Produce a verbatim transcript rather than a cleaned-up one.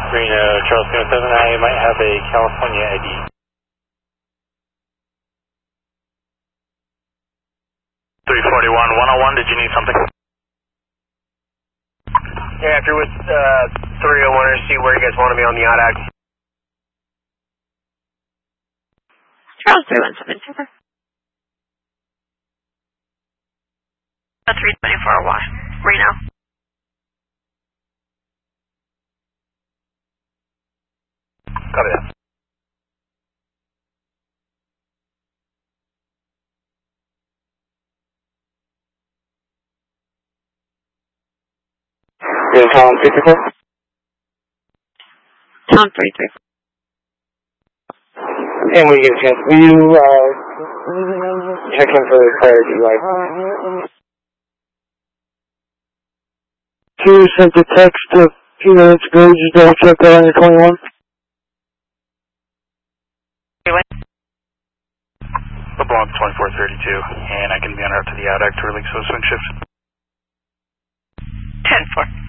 Reno, Charles seven, I might have a California I D. three forty-one, one oh one, did you need something? Yeah, if you're with uh, three oh one, or see where you guys want to be on the O D A C. Charles three one seven, super. three twenty-four, Y, Reno. Copy that. Yeah, Tom three three four? Tom three three four. And when you get a chance, will you uh, check in for clarity, like... Q sent a text a few minutes ago, just double check that on your twenty-one. LeBlanc twenty-four thirty-two, and I can be en route to the O D A C to release those swing shifts. ten four.